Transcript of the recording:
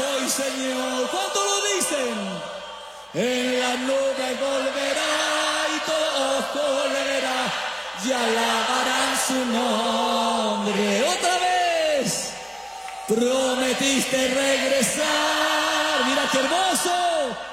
hoy, Señor. ¿Cuánto lo dicen? En la nube volverá y todo ojo le verá y alabarán su nombre. Otra vez, prometiste regresar. Mira qué hermoso.